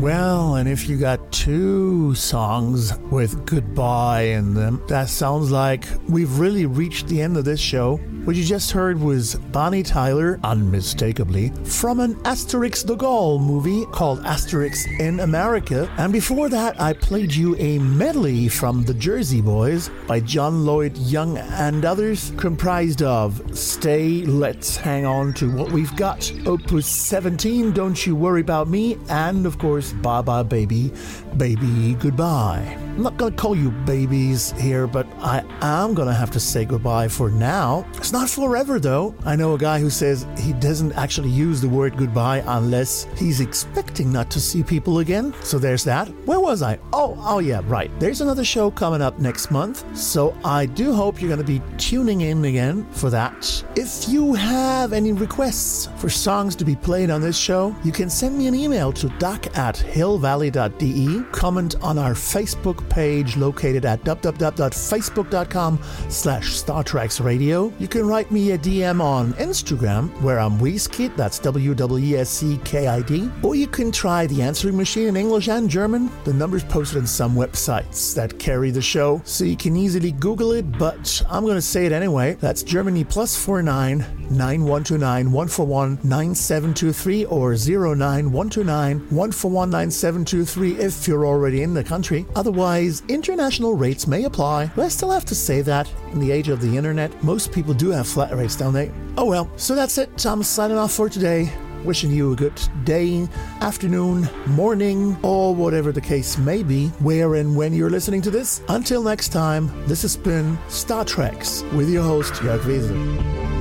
Well, and if you got two songs with goodbye in them, that sounds like we've really reached the end of this show. What you just heard was Bonnie Tyler, unmistakably, from an Asterix the Gaul movie called Asterix in America. And before that, I played you a medley from the Jersey Boys by John Lloyd Young and others, comprised of Stay, Let's Hang On to What We've Got, Opus 17, Don't You Worry About Me, and of course, Bye Bye Baby, Baby Goodbye. I'm not going to call you babies here, but I am going to have to say goodbye for now. It's not forever, though. I know a guy who says he doesn't actually use the word goodbye unless he's expecting not to see people again. So there's that. Where was I? Oh yeah, right. There's another show coming up next month, so I do hope you're going to be tuning in again for that. If you have any requests for songs to be played on this show, you can send me an email to doc@hillvalley.de, comment on our Facebook page located at www.facebook.com/StarTreksRadio. You can write me a DM on Instagram where I'm Weeskid, that's WWESCKID, or you can try the answering machine in English and German. The number's posted on some websites that carry the show, so you can easily Google it, but I'm going to say it anyway. That's Germany +49 9129 141 9723 or 09129 141 9723 if you're already in the country. Otherwise, international rates may apply. But I still have to say that in the age of the internet, most people do have flat rates, don't they? Oh well, so that's it. I'm signing off for today. Wishing you a good day, afternoon, morning, or whatever the case may be, where and when you're listening to this. Until next time, this has been Star Treks with your host, Jörg Wiesel.